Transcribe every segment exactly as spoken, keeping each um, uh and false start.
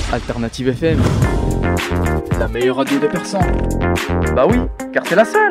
Alternative F M, la meilleure radio des Persans. Bah oui, car c'est la seule.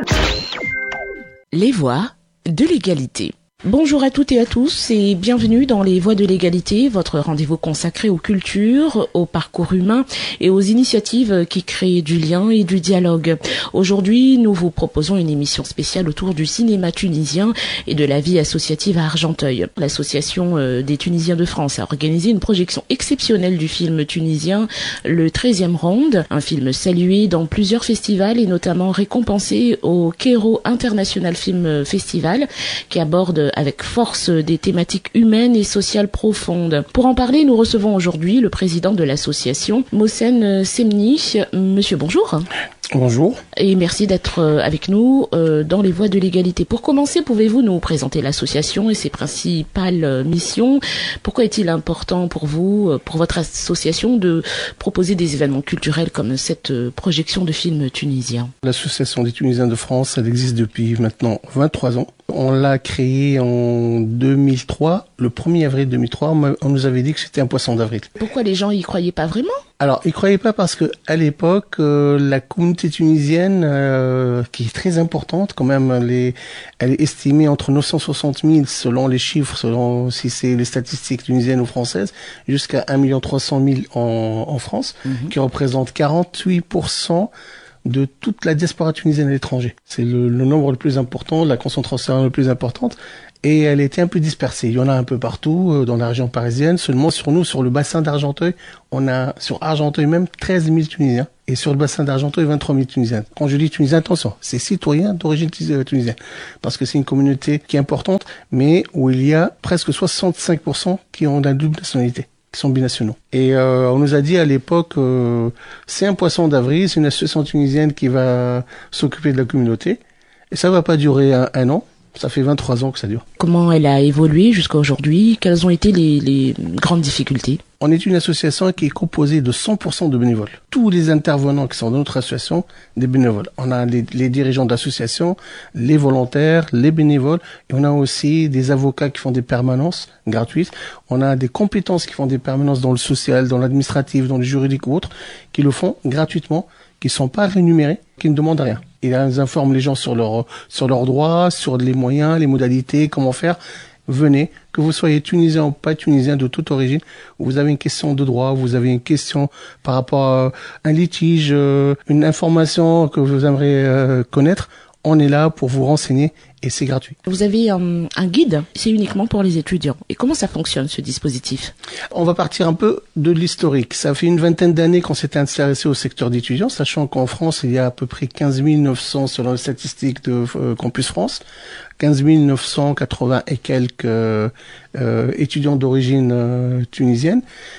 Les voix de l'égalité. Bonjour à toutes et à tous et bienvenue dans Les Voix de l'égalité, votre rendez-vous consacré aux cultures, au parcours humain et aux initiatives qui créent du lien et du dialogue. Aujourd'hui, nous vous proposons une émission spéciale autour du cinéma tunisien et de la vie associative à Argenteuil. L'association des Tunisiens de France a organisé une projection exceptionnelle du film tunisien Le treizième Ronde, un film salué dans plusieurs festivals et notamment récompensé au Cairo International Film Festival qui aborde avec force des thématiques humaines et sociales profondes. Pour en parler, nous recevons aujourd'hui le président de l'association, Mohsen Semni. Monsieur, bonjour. Bonjour. Et merci d'être avec nous euh, dans les Voix de l'égalité. Pour commencer, pouvez-vous nous présenter l'association et ses principales missions? Pourquoi est-il important pour vous, pour votre association, de proposer des événements culturels comme cette projection de films tunisiens? L'association des Tunisiens de France, elle existe depuis maintenant vingt-trois ans. On l'a créée en deux mille trois. Le premier avril deux mille trois, on nous avait dit que c'était un poisson d'avril. Pourquoi les gens y croyaient pas vraiment? Alors, ils croyaient pas parce que à l'époque, euh, la communauté tunisienne, euh, qui est très importante, quand même, elle est, elle est estimée entre neuf cent soixante mille selon les chiffres, selon si c'est les statistiques tunisiennes ou françaises, jusqu'à un million trois cent mille en, en France, mm-hmm. qui représente quarante-huit pour cent de toute la diaspora tunisienne à l'étranger. C'est le, le nombre le plus important, la concentration la plus importante. Et elle était un peu dispersée. Il y en a un peu partout, euh, dans la région parisienne. Seulement sur nous, sur le bassin d'Argenteuil, on a, sur Argenteuil même, treize mille Tunisiens. Et sur le bassin d'Argenteuil, vingt-trois mille Tunisiens. Quand je dis Tunisiens, attention, c'est citoyens d'origine tunisienne. Parce que c'est une communauté qui est importante, mais où il y a presque soixante-cinq pour cent qui ont la double nationalité, qui sont binationaux. Et euh, on nous a dit à l'époque, euh, c'est un poisson d'avril, c'est une association tunisienne qui va s'occuper de la communauté. Et ça va pas durer un, un an. Ça fait vingt-trois ans que ça dure. Comment elle a évolué jusqu'à aujourd'hui? Quelles ont été les, les grandes difficultés? On est une association qui est composée de cent pour cent de bénévoles. Tous les intervenants qui sont dans notre association, des bénévoles. On a les, les dirigeants d'association, les volontaires, les bénévoles. Et on a aussi des avocats qui font des permanences gratuites. On a des compétences qui font des permanences dans le social, dans l'administratif, dans le juridique ou autre, qui le font gratuitement, qui ne sont pas rémunérés, qui ne demandent rien. Ils informent les gens sur leurs sur leurs droits, sur les moyens, les modalités, comment faire. Venez, que vous soyez tunisien ou pas tunisien de toute origine, vous avez une question de droit, vous avez une question par rapport à un litige, une information que vous aimeriez connaître, on est là pour vous renseigner et c'est gratuit. Vous avez un, un guide, c'est uniquement pour les étudiants. Et comment ça fonctionne ce dispositif? On va partir un peu de l'historique. Ça fait une vingtaine d'années qu'on s'est intéressé au secteur d'étudiants, sachant qu'en France, il y a à peu près quinze mille neuf cents selon les statistiques de euh, Campus France, quinze mille neuf cent quatre-vingts et quelques euh, euh, étudiants d'origine euh, tunisienne.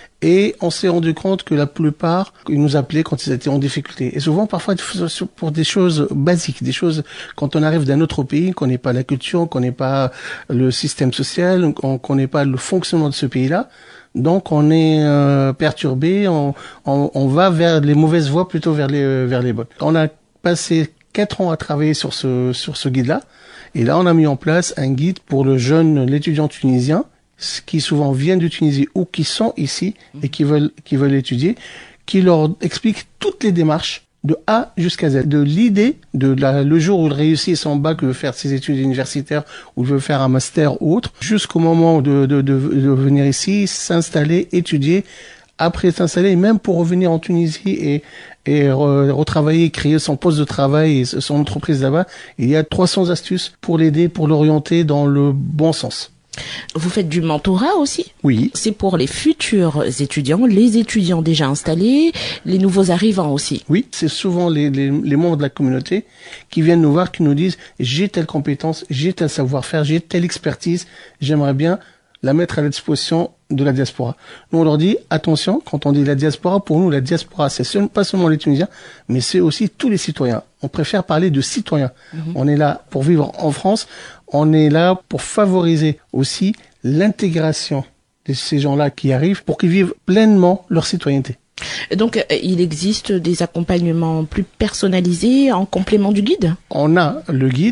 Et on s'est rendu compte que la plupart, ils nous appelaient quand ils étaient en difficulté. Et souvent, parfois, pour des choses basiques, des choses, quand on arrive d'un autre pays, qu'on connaît pas la culture, qu'on connaît pas le système social, qu'on connaît pas le fonctionnement de ce pays-là. Donc, on est euh, perturbé, on, on, on va vers les mauvaises voies plutôt vers les, vers les bonnes. On a passé quatre ans à travailler sur ce, sur ce guide-là. Et là, on a mis en place un guide pour le jeune, l'étudiant tunisien, qui souvent viennent de Tunisie ou qui sont ici et qui veulent qui veulent étudier, qui leur explique toutes les démarches de A jusqu'à Z, de l'idée de la, le jour où il réussit son bac, il veut faire ses études universitaires ou il veut faire un master ou autre, jusqu'au moment de de, de, de venir ici, s'installer, étudier, après s'installer, et même pour revenir en Tunisie et et re, retravailler, créer son poste de travail et son entreprise là-bas, il y a trois cents astuces pour l'aider, pour l'orienter dans le bon sens. Vous faites du mentorat aussi? Oui. C'est pour les futurs étudiants, les étudiants déjà installés, les nouveaux arrivants aussi? Oui, c'est souvent les, les, les membres de la communauté qui viennent nous voir, qui nous disent « j'ai telle compétence, j'ai tel savoir-faire, j'ai telle expertise, j'aimerais bien la mettre à la disposition de la diaspora ». Nous, on leur dit « attention, quand on dit la diaspora, pour nous, la diaspora, c'est seul, pas seulement les Tunisiens, mais c'est aussi tous les citoyens. On préfère parler de citoyens. Mmh. On est là pour vivre en France. On est là pour favoriser aussi l'intégration de ces gens-là qui arrivent pour qu'ils vivent pleinement leur citoyenneté. Donc, il existe des accompagnements plus personnalisés en complément du guide? On a le guide,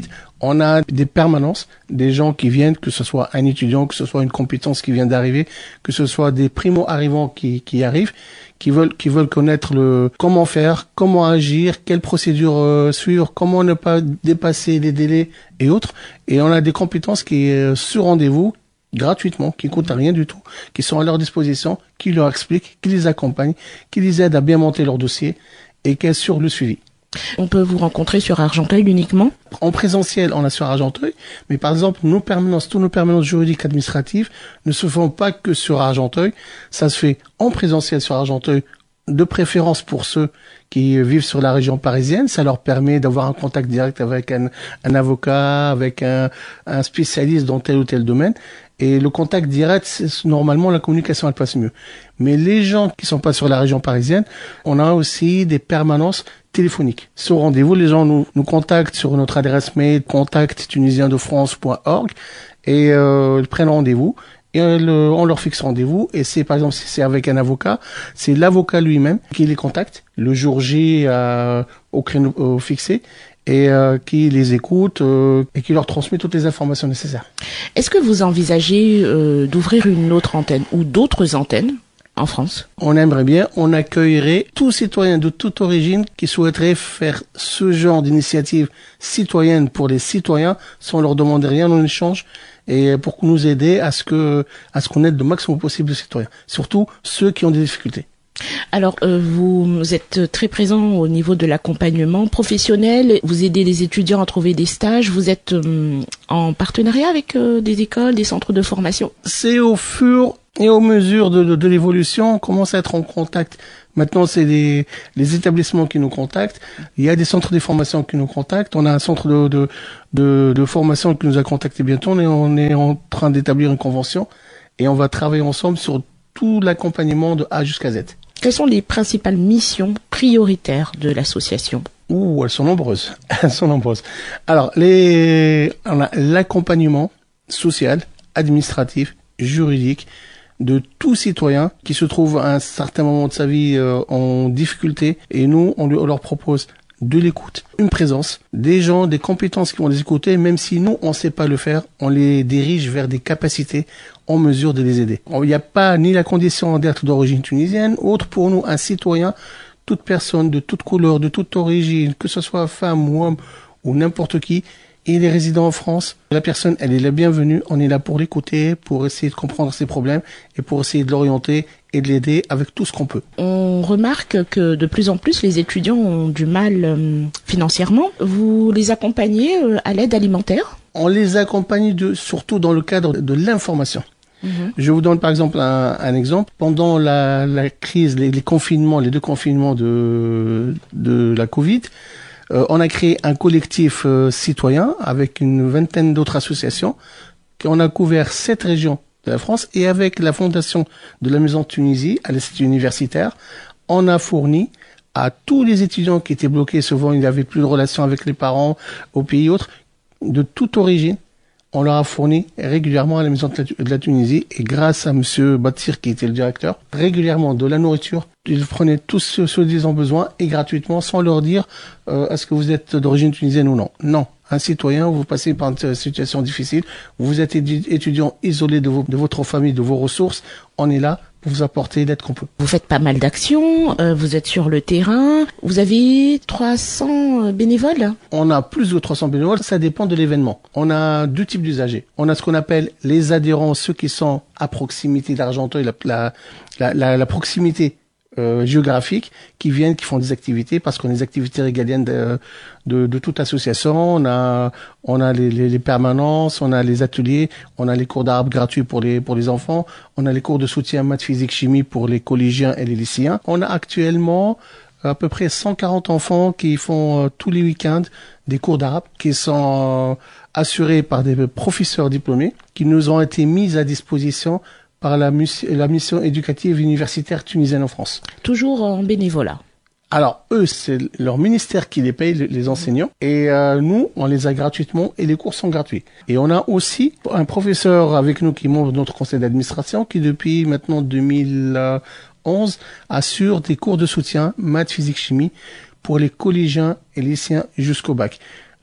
On a des permanences, des gens qui viennent, que ce soit un étudiant, que ce soit une compétence qui vient d'arriver, que ce soit des primo-arrivants qui, qui arrivent, qui veulent, qui veulent connaître le comment faire, comment agir, quelle procédure euh, suivre, comment ne pas dépasser les délais et autres. Et on a des compétences qui euh, sur rendez-vous, gratuitement, qui coûtent rien du tout, qui sont à leur disposition, qui leur expliquent, qui les accompagnent, qui les aident à bien monter leur dossier et qui assurent le suivi. On peut vous rencontrer sur Argenteuil uniquement? En présentiel, on a sur Argenteuil, mais par exemple, nos permanences, tous nos permanences juridiques administratives ne se font pas que sur Argenteuil. Ça se fait en présentiel sur Argenteuil, de préférence pour ceux qui vivent sur la région parisienne. Ça leur permet d'avoir un contact direct avec un, un avocat, avec un, un spécialiste dans tel ou tel domaine. Et le contact direct, c'est, normalement, la communication, elle passe mieux. Mais les gens qui sont pas sur la région parisienne, on a aussi des permanences téléphoniques. Sur rendez-vous, les gens nous, nous contactent sur notre adresse mail contact tunisien de france point org et euh, ils prennent rendez-vous. Et euh, on leur fixe rendez-vous. Et c'est, par exemple, si c'est avec un avocat, c'est l'avocat lui-même qui les contacte le jour J euh, au créneau euh, fixé. Et euh, qui les écoute euh, et qui leur transmet toutes les informations nécessaires. Est-ce que vous envisagez euh, d'ouvrir une autre antenne ou d'autres antennes en France? On aimerait bien, on accueillerait tout citoyen de toute origine qui souhaiterait faire ce genre d'initiative citoyenne pour les citoyens sans leur demander rien en échange et pour nous aider à ce que à ce qu'on aide le maximum possible de citoyens, surtout ceux qui ont des difficultés. Alors, euh, vous êtes très présent au niveau de l'accompagnement professionnel, vous aidez les étudiants à trouver des stages, vous êtes euh, en partenariat avec euh, des écoles, des centres de formation? C'est au fur et aux mesures de, de, de l'évolution, on commence à être en contact. Maintenant, c'est les, les établissements qui nous contactent. Il y a des centres de formation qui nous contactent. On a un centre de, de, de, de formation qui nous a contacté bientôt. On est, on est en train d'établir une convention et on va travailler ensemble sur tout l'accompagnement de A jusqu'à Z. Quelles sont les principales missions prioritaires de l'association? Ouh, elles sont nombreuses. Elles sont nombreuses. Alors, les, on a l'accompagnement social, administratif, juridique de tout citoyen qui se trouve à un certain moment de sa vie euh, en difficulté. Et nous, on, lui, on leur propose de l'écoute, une présence, des gens, des compétences qui vont les écouter, même si nous, on ne sait pas le faire, on les dirige vers des capacités en mesure de les aider. Il n'y a pas ni la condition d'être d'origine tunisienne, autre pour nous, un citoyen, toute personne de toute couleur, de toute origine, que ce soit femme ou homme ou n'importe qui, il est résident en France. La personne, elle est la bienvenue, on est là pour l'écouter, pour essayer de comprendre ses problèmes et pour essayer de l'orienter et de l'aider avec tout ce qu'on peut. On remarque que de plus en plus les étudiants ont du mal euh, financièrement. Vous les accompagnez euh, à l'aide alimentaire? On les accompagne de, surtout dans le cadre de l'information. Mmh. Je vous donne par exemple un, un exemple. Pendant la, la crise, les, les confinements, les deux confinements de, de la Covid, euh, on a créé un collectif euh, citoyen avec une vingtaine d'autres associations. On a couvert sept régions de la France et avec la fondation de la Maison de Tunisie à l'Institut universitaire, on a fourni à tous les étudiants qui étaient bloqués, souvent ils n'avaient plus de relation avec les parents au pays autres, de toute origine, on leur a fourni régulièrement à la Maison de la Tunisie et grâce à monsieur Batir qui était le directeur, régulièrement de la nourriture. Ils prenaient tous ceux, ceux qu'ils ont besoin et gratuitement sans leur dire euh, est-ce que vous êtes d'origine tunisienne ou non. Non. Un citoyen, vous passez par une situation difficile, vous êtes étudiant isolé de, vos, de votre famille, de vos ressources, on est là pour vous apporter l'aide qu'on peut. Vous faites pas mal d'actions, euh, vous êtes sur le terrain, vous avez trois cents bénévoles? On a plus de trois cents bénévoles, ça dépend de l'événement. On a deux types d'usagers. On a ce qu'on appelle les adhérents, ceux qui sont à proximité d'Argenteuil, la, la, la, la, la proximité Euh, géographiques qui viennent, qui font des activités parce qu'on a des activités régaliennes de, de, de toute association. On a, on a les, les, les permanences, on a les ateliers, on a les cours d'arabe gratuits pour les, pour les enfants, on a les cours de soutien maths, physique, chimie pour les collégiens et les lycéens. On a actuellement à peu près cent quarante enfants qui font euh, tous les week-ends des cours d'arabe qui sont euh, assurés par des professeurs diplômés qui nous ont été mis à disposition par la, mus- la mission éducative universitaire tunisienne en France. Toujours en bénévolat. Alors, eux, c'est leur ministère qui les paye, les enseignants. Et euh, nous, on les a gratuitement et les cours sont gratuits. Et on a aussi un professeur avec nous qui est membre de notre conseil d'administration qui, depuis maintenant deux mille onze, assure des cours de soutien, maths, physique, chimie, pour les collégiens et lycéens jusqu'au bac.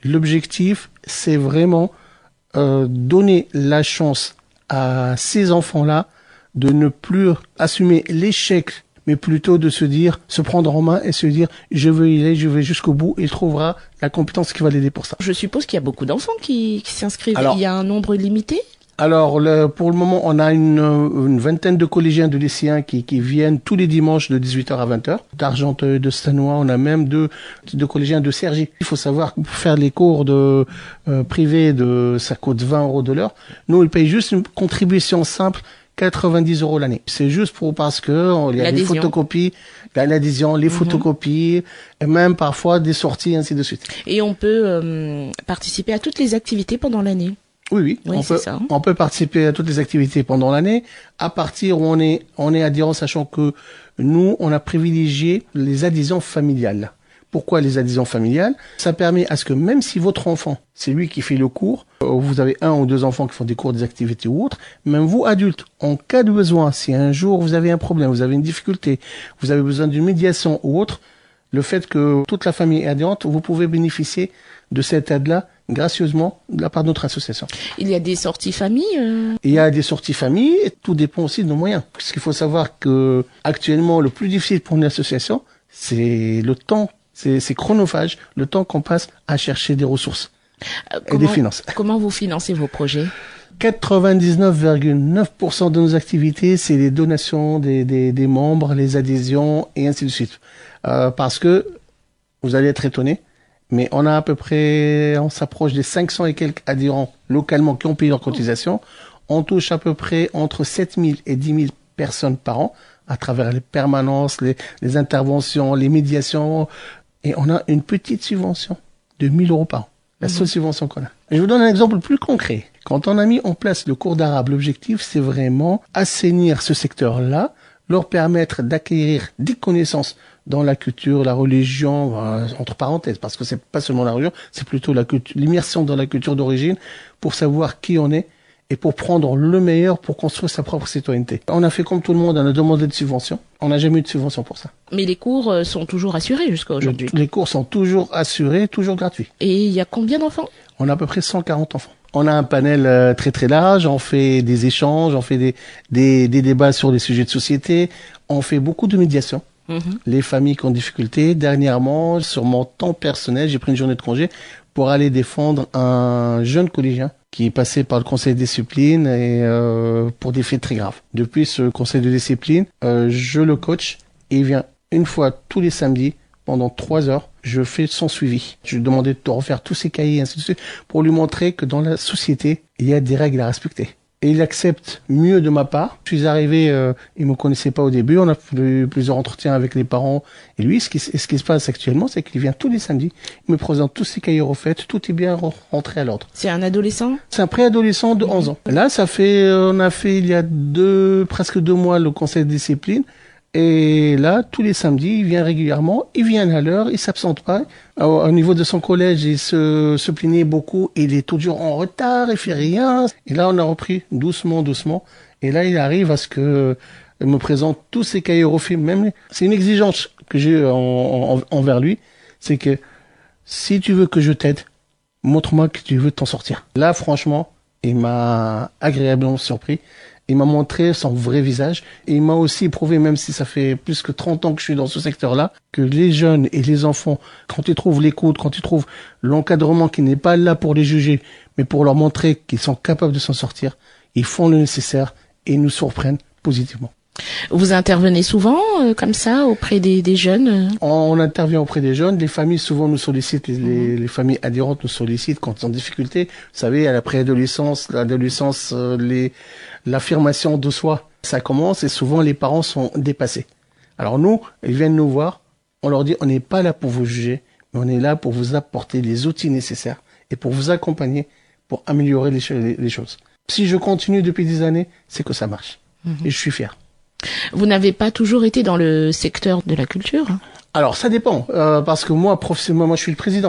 L'objectif, c'est vraiment euh, donner la chance à ces enfants-là de ne plus assumer l'échec, mais plutôt de se dire, se prendre en main et se dire, je veux y aller, je vais jusqu'au bout, il trouvera la compétence qui va l'aider pour ça. Je suppose qu'il y a beaucoup d'enfants qui, qui s'inscrivent. Alors, il y a un nombre limité? Alors, le, pour le moment, on a une, une vingtaine de collégiens, de lycéens qui, qui viennent tous les dimanches de dix-huit heures à vingt heures. D'Argenteuil, de Stanois, on a même deux, deux collégiens de Cergy. Il faut savoir que pour faire les cours de euh, privés, de, ça coûte vingt euros de l'heure. Nous, ils payent juste une contribution simple, quatre-vingt-dix euros l'année. C'est juste pour parce que il y a les photocopies, l'adhésion, les mmh. photocopies, et même parfois des sorties, ainsi de suite. Et on peut euh, participer à toutes les activités pendant l'année? Oui, oui, oui on peut, ça. on peut participer à toutes les activités pendant l'année, à partir où on est, on est adhérent, sachant que nous, on a privilégié les adhésions familiales. Pourquoi les adhésions familiales? Ça permet à ce que même si votre enfant, c'est lui qui fait le cours, vous avez un ou deux enfants qui font des cours, des activités ou autres, même vous, adultes, en cas de besoin, si un jour vous avez un problème, vous avez une difficulté, vous avez besoin d'une médiation ou autre, le fait que toute la famille est adhérente, vous pouvez bénéficier de cette aide-là gracieusement de la part de notre association. Il y a des sorties famille euh... Il y a des sorties famille et tout dépend aussi de nos moyens. Parce qu'il faut savoir que actuellement, le plus difficile pour une association, c'est le temps, c'est, c'est chronophage, le temps qu'on passe à chercher des ressources euh, et des finances. Comment vous financez vos projets? quatre-vingt-dix-neuf virgule neuf pour cent de nos activités, c'est les donations des, des, des membres, les adhésions et ainsi de suite. Euh, parce que, vous allez être étonnés, mais on a à peu près, on s'approche des cinq cents et quelques adhérents localement qui ont payé leur cotisation. On touche à peu près entre sept mille et dix mille personnes par an à travers les permanences, les, les interventions, les médiations. Et on a une petite subvention de mille euros par an. La seule mmh. subvention qu'on a. Et je vous donne un exemple plus concret. Quand on a mis en place le cours d'arabe, l'objectif, c'est vraiment assainir ce secteur-là, leur permettre d'acquérir des connaissances dans la culture, la religion, euh, entre parenthèses, parce que c'est pas seulement la religion, c'est plutôt la culture, l'immersion dans la culture d'origine pour savoir qui on est et pour prendre le meilleur pour construire sa propre citoyenneté. On a fait comme tout le monde, on a demandé de subventions. On n'a jamais eu de subvention pour ça. Mais les cours sont toujours assurés jusqu'à aujourd'hui. Les cours sont toujours assurés, toujours gratuits. Et il y a combien d'enfants? On a à peu près cent quarante enfants. On a un panel euh, très très large, on fait des échanges, on fait des, des, des débats sur des sujets de société, on fait beaucoup de médiation. Mmh. Les familles qui ont des difficultés. Dernièrement, sur mon temps personnel, j'ai pris une journée de congé pour aller défendre un jeune collégien qui est passé par le conseil de discipline et euh, pour des faits très graves. Depuis ce conseil de discipline, euh, je le coach et il vient une fois tous les samedis pendant trois heures. Je fais son suivi. Je lui demandais de refaire tous ses cahiers et ainsi de suite pour lui montrer que dans la société, il y a des règles à respecter. Et il accepte mieux de ma part. Je suis arrivé, euh, il me connaissait pas au début. On a fait plusieurs entretiens avec les parents. Et lui, ce qui, ce qui se passe actuellement, c'est qu'il vient tous les samedis. Il me présente tous ses cahiers refaits. Tout est bien rentré à l'ordre. C'est un adolescent? C'est un préadolescent de onze ans. Là, ça fait, on a fait il y a deux, presque deux mois le conseil de discipline. Et là, tous les samedis, il vient régulièrement, il vient à l'heure, il s'absente pas. Au, au niveau de son collège, il se, se plaignait beaucoup, il est toujours en retard, il fait rien. Et là, on a repris doucement, doucement. Et là, il arrive à ce que il me présente tous ses cahiers refaits. Même, c'est une exigence que j'ai en, en, envers lui, c'est que si tu veux que je t'aide, montre-moi que tu veux t'en sortir. Là, franchement, il m'a agréablement surpris. Il m'a montré son vrai visage et il m'a aussi prouvé, même si ça fait plus que trente ans que je suis dans ce secteur-là, que les jeunes et les enfants, quand ils trouvent l'écoute, quand ils trouvent l'encadrement qui n'est pas là pour les juger, mais pour leur montrer qu'ils sont capables de s'en sortir, ils font le nécessaire et nous surprennent positivement. Vous intervenez souvent euh, comme ça auprès des, des jeunes? on, on intervient auprès des jeunes. Les familles souvent nous sollicitent, les, les, les familles adhérentes nous sollicitent quand ils ont des difficultés. Vous savez, à la préadolescence, l'adolescence, euh, les, l'affirmation de soi, ça commence et souvent les parents sont dépassés. Alors nous, ils viennent nous voir, on leur dit on n'est pas là pour vous juger, mais on est là pour vous apporter les outils nécessaires et pour vous accompagner pour améliorer les, les, les choses. Si je continue depuis des années, c'est que ça marche. Mmh. Et je suis fier. Vous n'avez pas toujours été dans le secteur de la culture? Alors, ça dépend, euh, parce que moi, professionnellement, moi, je suis le président.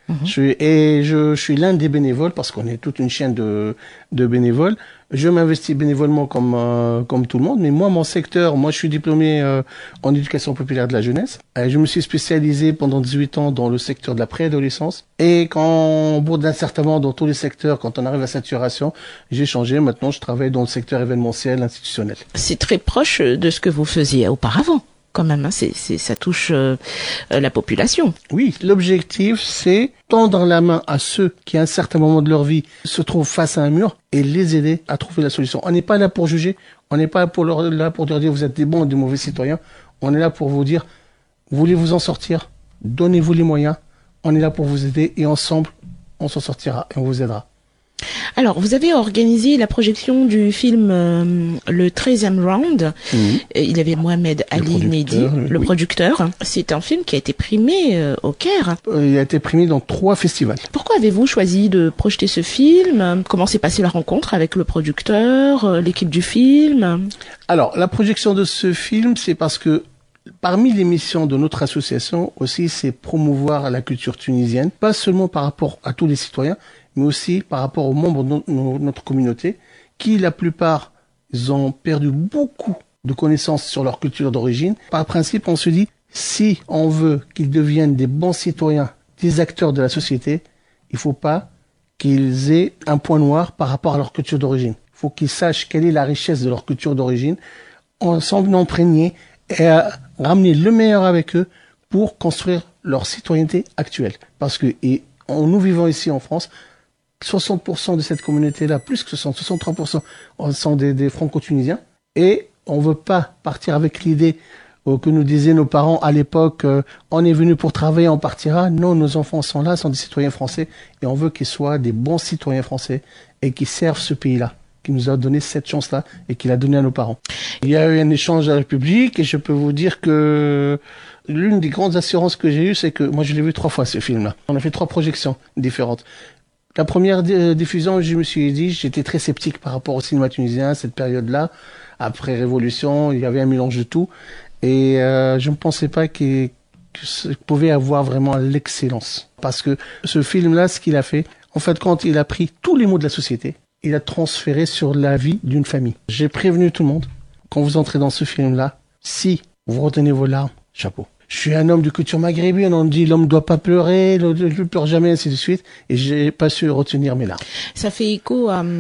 Mmh. Je suis, et je, je suis l'un des bénévoles, parce qu'on est toute une chaîne de, de bénévoles. Je m'investis bénévolement comme euh, comme tout le monde, mais moi, mon secteur, moi, je suis diplômé euh, en éducation populaire de la jeunesse. Et je me suis spécialisé pendant dix-huit ans dans le secteur de la préadolescence. Et quand, au bout d'un certain moment, dans tous les secteurs, quand on arrive à saturation, j'ai changé. Maintenant, je travaille dans le secteur événementiel, institutionnel. C'est très proche de ce que vous faisiez auparavant. Quand même, hein, c'est, c'est, ça touche euh, la population. Oui, l'objectif, c'est tendre la main à ceux qui, à un certain moment de leur vie, se trouvent face à un mur et les aider à trouver la solution. On n'est pas là pour juger, on n'est pas pour leur, là pour leur dire vous êtes des bons ou des mauvais citoyens. On est là pour vous dire, voulez-vous en sortir, donnez-vous les moyens. On est là pour vous aider et ensemble, on s'en sortira et on vous aidera. Alors, vous avez organisé la projection du film euh, le treizième round. Mmh. Il y avait Mohamed Ali Mehdi, le oui. producteur. C'est un film qui a été primé euh, au Caire. Il a été primé dans trois festivals. Pourquoi avez-vous choisi de projeter ce film? Comment s'est passée la rencontre avec le producteur, euh, l'équipe du film? Alors, la projection de ce film, c'est parce que parmi les missions de notre association aussi, c'est promouvoir la culture tunisienne, pas seulement par rapport à tous les citoyens, mais aussi par rapport aux membres de notre communauté, qui, la plupart, ils ont perdu beaucoup de connaissances sur leur culture d'origine. Par principe, on se dit, si on veut qu'ils deviennent des bons citoyens, des acteurs de la société, il faut pas qu'ils aient un point noir par rapport à leur culture d'origine. Il faut qu'ils sachent quelle est la richesse de leur culture d'origine, en s'en imprégner et à ramener le meilleur avec eux pour construire leur citoyenneté actuelle. Parce que, et en nous vivons ici en France, soixante pour cent de cette communauté-là, plus que soixante, soixante-trois pour cent sont des, des franco-tunisiens. Et on veut pas partir avec l'idée euh, que nous disaient nos parents à l'époque, euh, on est venu pour travailler, on partira. Non, nos enfants sont là, sont des citoyens français. Et on veut qu'ils soient des bons citoyens français et qui servent ce pays-là, qui nous a donné cette chance-là et qu'il a donné à nos parents. Il y a eu un échange à la République et je peux vous dire que l'une des grandes assurances que j'ai eues, c'est que moi je l'ai vu trois fois ce film-là. On a fait trois projections différentes. La première diffusion, je me suis dit, j'étais très sceptique par rapport au cinéma tunisien, cette période-là. Après Révolution, il y avait un mélange de tout. Et euh, je ne pensais pas qu'il qu pouvait avoir vraiment l'excellence. Parce que ce film-là, ce qu'il a fait, en fait, quand il a pris tous les mots de la société, il a transféré sur la vie d'une famille. J'ai prévenu tout le monde, quand vous entrez dans ce film-là, si vous retenez vos larmes, chapeau. Je suis un homme de culture maghrébine, on dit l'homme ne doit pas pleurer, ne ne pleure jamais, ainsi de suite. Et j'ai pas su retenir mes larmes. Ça fait écho à,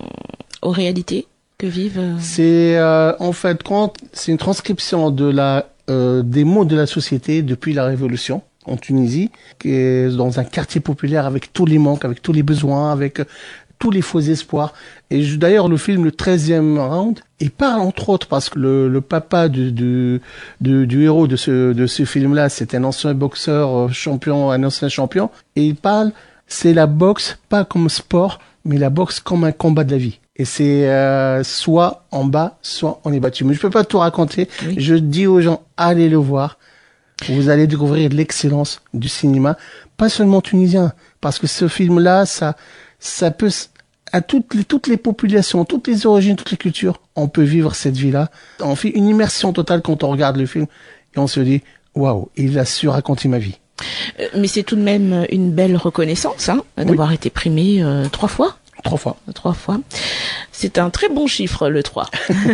aux réalités que vivent. C'est euh, en fait quand c'est une transcription de la euh, des mots de la société depuis la Révolution en Tunisie, qui est dans un quartier populaire avec tous les manques, avec tous les besoins, avec tous les faux espoirs. Et d'ailleurs, le film, le treizième round, il parle entre autres parce que le, le papa du, du, du, du héros de ce, de ce film-là, c'est un ancien boxeur champion, un ancien champion. Et il parle, c'est la boxe, pas comme sport, mais la boxe comme un combat de la vie. Et c'est euh, soit en bas, soit on est battu. Mais je peux pas tout raconter. Oui. Je dis aux gens, allez le voir. Vous allez découvrir l'excellence du cinéma, pas seulement tunisien, parce que ce film-là, ça, ça peut, à toutes les, toutes les populations, toutes les origines, toutes les cultures, on peut vivre cette vie-là. On fait une immersion totale quand on regarde le film et on se dit, waouh, il a su raconter ma vie. Euh, mais c'est tout de même une belle reconnaissance, hein, d'avoir oui. été primé euh, trois fois. Trois fois. Trois fois. C'est un très bon chiffre, le trois.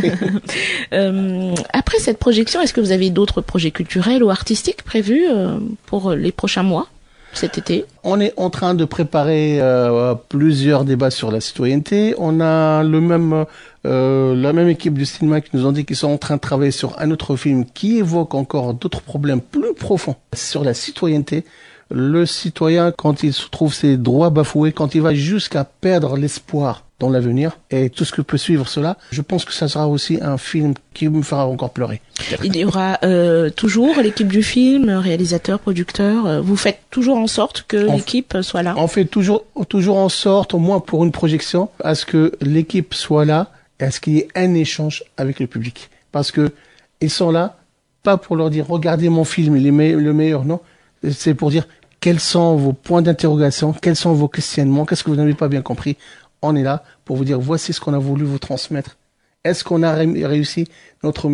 euh, après cette projection, est-ce que vous avez d'autres projets culturels ou artistiques prévus euh, pour les prochains mois, cet été? On est en train de préparer euh, plusieurs débats sur la citoyenneté. On a le même, euh, la même équipe du cinéma qui nous ont dit qu'ils sont en train de travailler sur un autre film qui évoque encore d'autres problèmes plus profonds sur la citoyenneté. Le citoyen, quand il se trouve ses droits bafoués, quand il va jusqu'à perdre l'espoir dans l'avenir et tout ce que peut suivre cela, je pense que ça sera aussi un film qui me fera encore pleurer. Il y aura euh, toujours l'équipe du film, réalisateur, producteur. Euh, vous faites toujours en sorte que on l'équipe soit là? On fait toujours, toujours en sorte, au moins pour une projection, à ce que l'équipe soit là et à ce qu'il y ait un échange avec le public. Parce que ils sont là, pas pour leur dire, regardez mon film, il est me- le meilleur, non. C'est pour dire quels sont vos points d'interrogation, quels sont vos questionnements, qu'est-ce que vous n'avez pas bien compris. On est là pour vous dire voici ce qu'on a voulu vous transmettre. Est-ce qu'on a ré- réussi notre mission?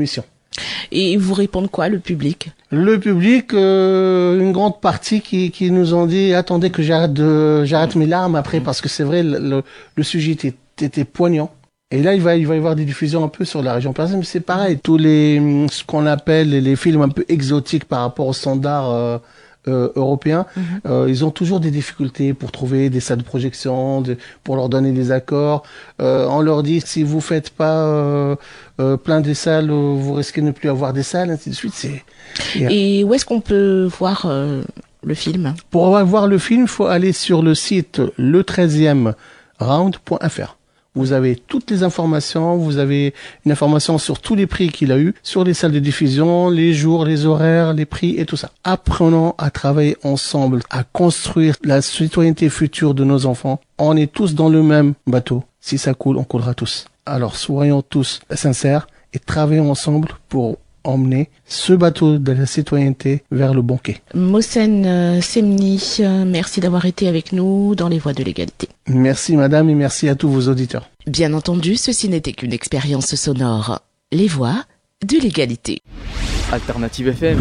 Et ils vous répondent quoi, le public? Le public, euh, une grande partie qui, qui nous ont dit, attendez que j'arrête de, j'arrête mes larmes après, parce que c'est vrai, le, le, le sujet était, était poignant. Et là, il va, il va y avoir des diffusions un peu sur la région parisienne, mais c'est pareil. Tous les, ce qu'on appelle les films un peu exotiques par rapport aux standards euh, euh, européens, mm-hmm. euh, ils ont toujours des difficultés pour trouver des salles de projection, de, pour leur donner des accords. Euh, on leur dit, si vous faites pas euh, euh, plein des salles, vous risquez de ne plus avoir des salles, ainsi de suite. C'est... Et où est-ce qu'on peut voir euh, le film? Pour voir le film, il faut aller sur le site le treizième round point f r. Vous avez toutes les informations, vous avez une information sur tous les prix qu'il a eu, sur les salles de diffusion, les jours, les horaires, les prix et tout ça. Apprenons à travailler ensemble, à construire la citoyenneté future de nos enfants. On est tous dans le même bateau. Si ça coule, on coulera tous. Alors soyons tous sincères et travaillons ensemble pour emmener ce bateau de la citoyenneté vers le bon quai. Mohsen euh, Semni, euh, merci d'avoir été avec nous dans les voies de l'égalité. Merci madame et merci à tous vos auditeurs. Bien entendu, ceci n'était qu'une expérience sonore. Les voies de l'égalité. Alternative F M,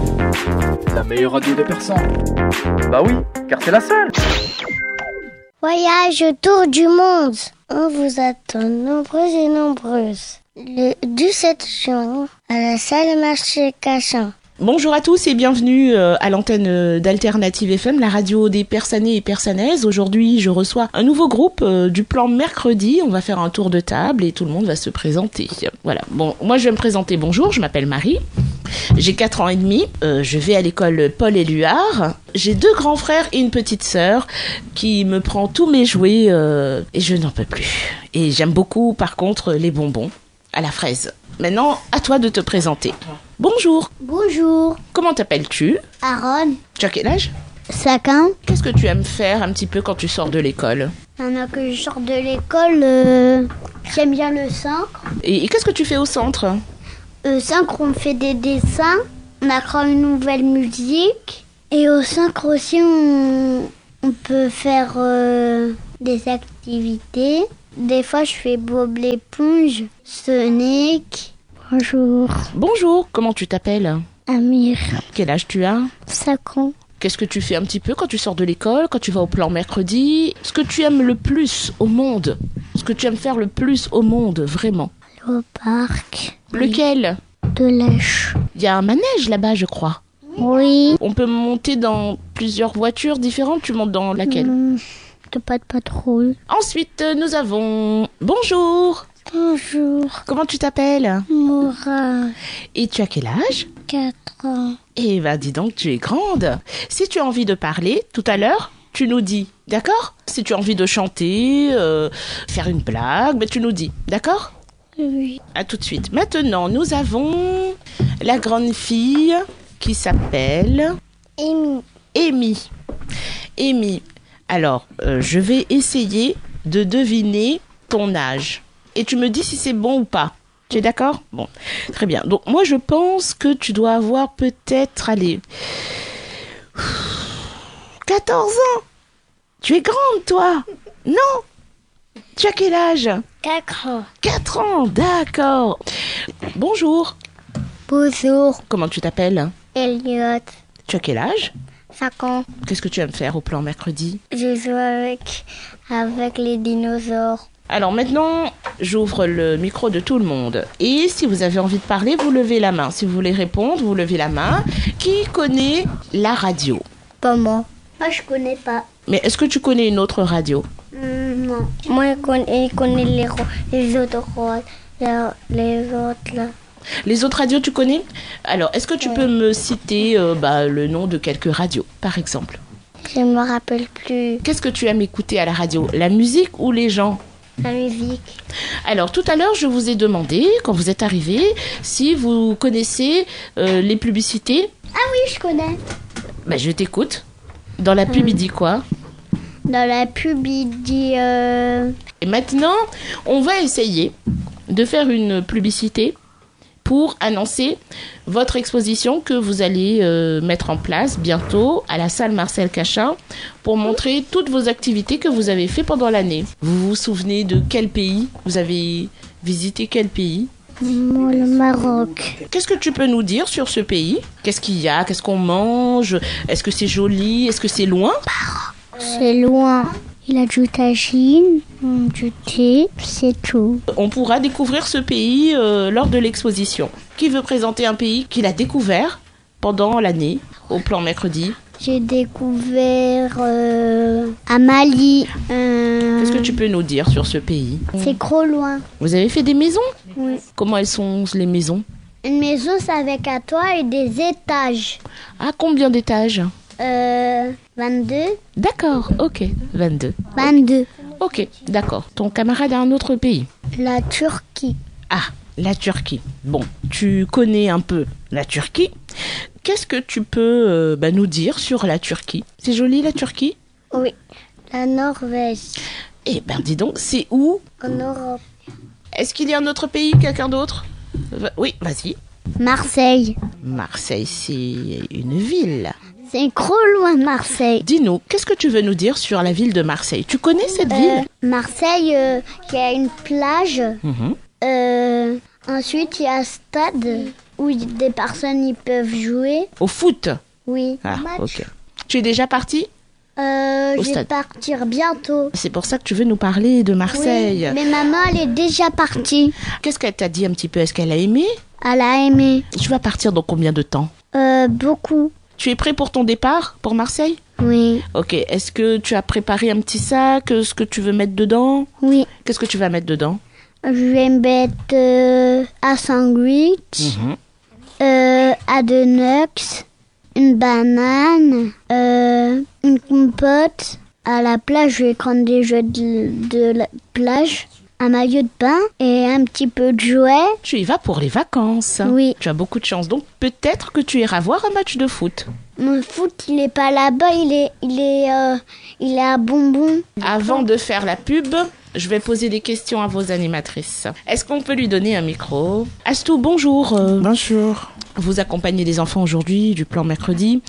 la meilleure radio de Persan. Bah oui, car c'est la seule. Voyage autour du monde. On vous attend nombreuses et nombreuses. Le dix-sept juin, à la salle marché Cachan. Bonjour à tous et bienvenue à l'antenne d'Alternative F M, la radio des Persanais et Persanaises. Aujourd'hui, je reçois un nouveau groupe du plan mercredi. On va faire un tour de table et tout le monde va se présenter. Voilà. Bon, moi je vais me présenter. Bonjour, je m'appelle Marie. J'ai quatre ans et demi. Euh, je vais à l'école Paul Éluard. J'ai deux grands frères et une petite sœur qui me prend tous mes jouets euh, et je n'en peux plus. Et j'aime beaucoup, par contre, les bonbons à la fraise. Maintenant, à toi de te présenter. Bonjour. Bonjour. Comment t'appelles-tu? Aaron. Tu as quel âge? cinq ans. Qu'est-ce que tu aimes faire un petit peu quand tu sors de l'école? Maintenant que je sors de l'école, euh, j'aime bien le centre. Et, et qu'est-ce que tu fais au centre? Au centre, on fait des dessins, on apprend une nouvelle musique. Et au centre aussi, on, on peut faire euh, des activités. Des fois, je fais Bob l'éponge, Sonic. Bonjour. Bonjour, comment tu t'appelles? Amir. Quel âge tu as? cinq ans. Qu'est-ce que tu fais un petit peu quand tu sors de l'école, quand tu vas au plan mercredi? Ce que tu aimes le plus au monde? Ce que tu aimes faire le plus au monde, vraiment? Au parc. Lequel? De l'Èche. Il y a un manège là-bas, je crois. Oui. On peut monter dans plusieurs voitures différentes. Tu montes dans laquelle? Mmh, de pas de patrouille. Ensuite, nous avons... Bonjour. Bonjour. Comment tu t'appelles? Moura. Et tu as quel âge? quatre ans. Eh ben, dis donc, tu es grande. Si tu as envie de parler, tout à l'heure, tu nous dis, d'accord? Si tu as envie de chanter, euh, faire une blague, ben, tu nous dis, d'accord? Oui. À tout de suite. Maintenant, nous avons la grande fille qui s'appelle... Amy. Amy. Amy. Alors, euh, je vais essayer de deviner ton âge. Et tu me dis si c'est bon ou pas. Tu es d'accord? Bon, très bien. Donc, moi, je pense que tu dois avoir peut-être, allez, quatorze ans. Tu es grande, toi? Non? Tu as quel âge? quatre ans. quatre ans, d'accord. Bonjour. Bonjour. Comment tu t'appelles? Elliot. Tu as quel âge? cinq ans. Qu'est-ce que tu aimes faire au plan mercredi? Je joue avec, avec les dinosaures. Alors maintenant, j'ouvre le micro de tout le monde. Et si vous avez envie de parler, vous levez la main. Si vous voulez répondre, vous levez la main. Qui connaît la radio? Pas moi. Moi, je connais pas. Mais est-ce que tu connais une autre radio? Mmh, non. Moi, je connais, je connais les, les autres les, les autres là. Les autres radios, tu connais? Alors, est-ce que tu ouais. peux me citer euh, bah, le nom de quelques radios, par exemple? Je me rappelle plus. Qu'est-ce que tu aimes écouter à la radio? La musique ou les gens? La musique. Alors, tout à l'heure, je vous ai demandé, quand vous êtes arrivés, si vous connaissez euh, les publicités. Ah oui, je connais. Bah, je t'écoute. Dans la pub, il dit quoi? Dans la pub, il dit... Euh... Et maintenant, on va essayer de faire une publicité pour annoncer votre exposition que vous allez euh, mettre en place bientôt à la salle Marcel Cachin pour montrer toutes vos activités que vous avez fait pendant l'année. Vous vous souvenez de quel pays? Vous avez visité quel pays? Moi, le Maroc. Qu'est-ce que tu peux nous dire sur ce pays? Qu'est-ce qu'il y a? Qu'est-ce qu'on mange? Est-ce que c'est joli? Est-ce que c'est loin? C'est loin. Il a du tagine, du thé, c'est tout. On pourra découvrir ce pays euh, lors de l'exposition. Qui veut présenter un pays qu'il a découvert pendant l'année au plan mercredi? J'ai découvert euh, à Mali. Euh, Qu'est-ce que tu peux nous dire sur ce pays? C'est trop loin. Vous avez fait des maisons? Oui. Comment elles sont les maisons? Une maison, c'est avec un toit et des étages. Ah, combien d'étages? Euh, vingt-deux. D'accord, ok, vingt-deux. vingt-deux. Ok, d'accord. Ton camarade a un autre pays? La Turquie. Ah, la Turquie. Bon, tu connais un peu la Turquie. Qu'est-ce que tu peux euh, bah, nous dire sur la Turquie? C'est joli la Turquie? Oui. La Norvège. Eh ben dis donc, c'est où? En Europe. Est-ce qu'il y a un autre pays, quelqu'un d'autre? Va- Oui, vas-y. Marseille. Marseille, c'est une ville. C'est trop loin, Marseille. Dis-nous, qu'est-ce que tu veux nous dire sur la ville de Marseille? Tu connais cette ville? Euh, Marseille, euh, il y a une plage. Mhm. Euh, ensuite, il y a un stade où des personnes ils peuvent jouer. Au foot? Oui. Ah, ok. Tu es déjà parti? Euh, Au je vais stade. partir bientôt. C'est pour ça que tu veux nous parler de Marseille. Oui, mais maman, elle est déjà partie. Qu'est-ce qu'elle t'a dit un petit peu? Est-ce qu'elle a aimé? Elle a aimé. Tu vas partir dans combien de temps? Euh, beaucoup. Tu es prêt pour ton départ pour Marseille? Oui. Ok. Est-ce que tu as préparé un petit sac? Ce que tu veux mettre dedans? Oui. Qu'est-ce que tu vas mettre dedans? Je vais mettre euh, un sandwich, euh, à deux nuts, une banane, euh, une compote. À la plage, je vais prendre des jeux de, de la plage, un maillot de bain et un petit peu de jouets. Tu y vas pour les vacances. Oui. Tu as beaucoup de chance. Donc peut-être que tu iras voir un match de foot. Mon foot, il est pas là-bas, il est, il est, euh, il est à Bonbon. Avant de faire la pub, je vais poser des questions à vos animatrices. Est-ce qu'on peut lui donner un micro? Astou, bonjour. Euh, Bonjour. Vous accompagnez des enfants aujourd'hui du plan mercredi.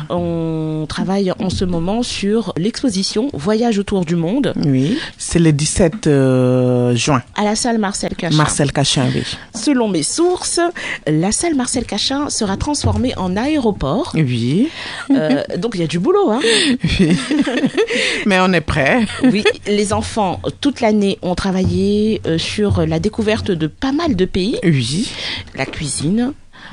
On travaille en ce moment sur l'exposition Voyage autour du monde Oui, c'est le dix-sept euh, juin. à la salle Marcel Cachin. Marcel Cachin, oui. Selon mes sources, la salle Marcel Cachin sera transformée en aéroport. Oui. Euh, donc il y a du boulot, hein. Oui. Mais on est prêt. Oui, les enfants, toute l'année, ont travaillé euh, sur la découverte de pas mal de pays. Oui. La cuisine,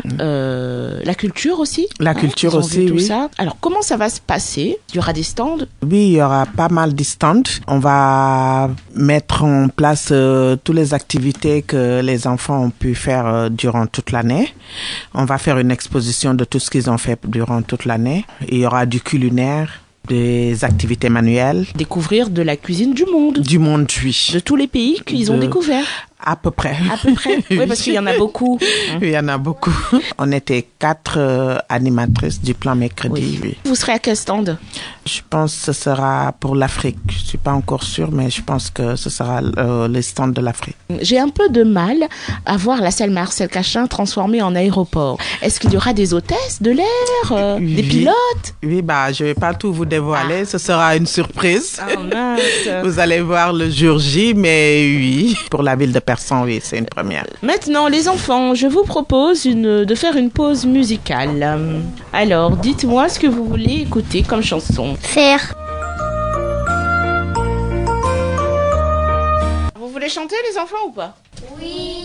euh, la culture aussi. La hein, culture ils ont aussi, vu tout oui. ça. Alors, comment ça va se passer? Il y aura des stands. Oui, il y aura pas mal de stands. On va mettre en place euh, toutes les activités que les enfants ont pu faire euh, durant toute l'année. On va faire une exposition de tout ce qu'ils ont fait durant toute l'année. Il y aura du culinaire, des activités manuelles, Découvrir de la cuisine du monde. du monde, oui. De tous les pays qu'ils ont De- découvert. À peu près. À peu près. Oui, parce qu'il y en a beaucoup. Il y en a beaucoup. On était quatre euh, animatrices du plan mercredi. Oui. Vous serez à quel stand? Je pense que ce sera pour l'Afrique. Je suis pas encore sûre, mais je pense que ce sera euh, le stand de l'Afrique. J'ai un peu de mal à voir la salle Marcel Cachin transformée en aéroport. Est-ce qu'il y aura des hôtesses de l'air, euh, Oui. des pilotes? Oui, bah, je vais pas tout vous dévoiler. Ce sera une surprise. Ah mince. Vous allez voir le jour J, mais oui, pour la ville de Persan, oui, c'est une première. Maintenant, les enfants, je vous propose une, de faire une pause musicale. Alors, dites-moi ce que vous voulez écouter comme chanson. Faire. Vous voulez chanter, les enfants, ou pas? Oui.